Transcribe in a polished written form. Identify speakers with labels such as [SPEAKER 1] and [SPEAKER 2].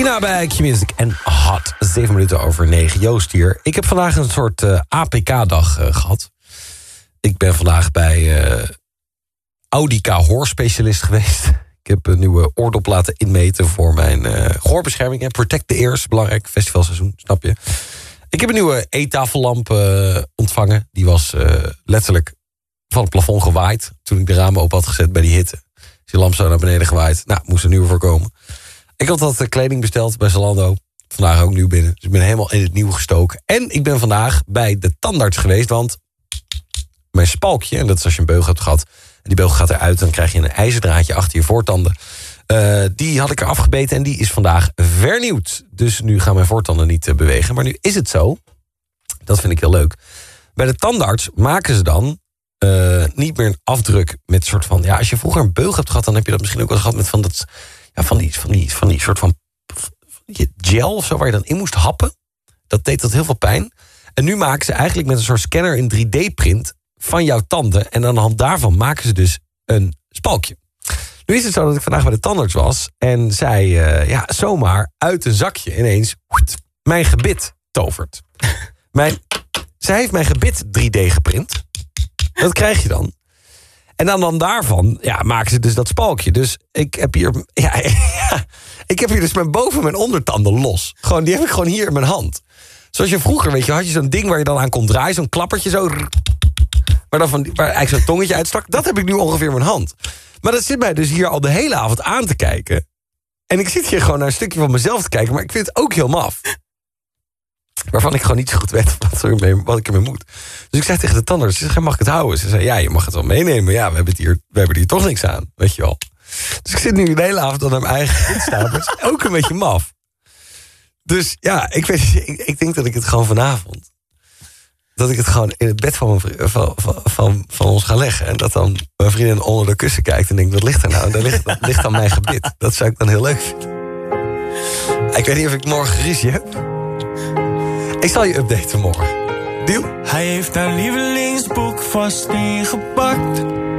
[SPEAKER 1] Bij Q-Music en Hot, 7 minuten over 9. Joost hier. Ik heb vandaag een soort APK-dag gehad. Ik ben vandaag bij Audica hoorspecialist geweest. Ik heb een nieuwe oordop laten inmeten voor mijn gehoorbescherming. Protect the Ears, belangrijk festivalseizoen, snap je. Ik heb een nieuwe eettafellamp ontvangen. Die was letterlijk van het plafond gewaaid toen ik de ramen open had gezet bij die hitte. Is die lamp zo naar beneden gewaaid. Nou, moest er nieuwe voorkomen. Ik had wat kleding besteld bij Zalando. Vandaag ook nieuw binnen. Dus ik ben helemaal in het nieuw gestoken. En ik ben vandaag bij de tandarts geweest. Want mijn spalkje, en dat is als je een beugel hebt gehad. En die beugel gaat eruit. Dan krijg je een ijzerdraadje achter je voortanden. Die had ik er afgebeten en die is vandaag vernieuwd. Dus nu gaan mijn voortanden niet bewegen. Maar nu is het zo. Dat vind ik heel leuk. Bij de tandarts maken ze dan niet meer een afdruk met soort van... Ja, als je vroeger een beugel hebt gehad, dan heb je dat misschien ook wel gehad met van dat... Ja, van die soort van gel of zo waar je dan in moest happen. Dat deed heel veel pijn. En nu maken ze eigenlijk met een soort scanner een 3D-print van jouw tanden. En aan de hand daarvan maken ze dus een spalkje. Nu is het zo dat ik vandaag bij de tandarts was. En zij zomaar uit een zakje ineens mijn gebit tovert. Zij heeft mijn gebit 3D geprint. Dat krijg je dan. En dan daarvan maken ze dus dat spalkje. Dus ik heb hier... ik heb hier dus boven mijn ondertanden los. Gewoon, die heb ik gewoon hier in mijn hand. Zoals je vroeger, weet je, had je zo'n ding waar je dan aan kon draaien. Zo'n klappertje zo. Waar eigenlijk zo'n tongetje uitstak. Dat heb ik nu ongeveer in mijn hand. Maar dat zit mij dus hier al de hele avond aan te kijken. En ik zit hier gewoon naar een stukje van mezelf te kijken. Maar ik vind het ook heel maf. Waarvan ik gewoon niet zo goed weet wat ik ermee moet. Dus ik zei tegen de tandarts, ze zei, mag ik het houden? Ze zei, ja, je mag het wel meenemen. Ja, we hebben hier toch niks aan, weet je wel. Dus ik zit nu de hele avond aan mijn eigen kind staan. Maar het is ook een beetje maf. Dus ja, ik denk dat ik het gewoon vanavond... dat ik het gewoon in het bed van ons ga leggen. En dat dan mijn vriendin onder de kussen kijkt en denkt, wat ligt er nou? En dat ligt aan mijn gebit. Dat zou ik dan heel leuk vinden. Ik weet niet of ik morgen ruzie heb. Ik zal je updaten morgen. Deal?
[SPEAKER 2] Hij heeft haar lievelingsboek vast ingepakt.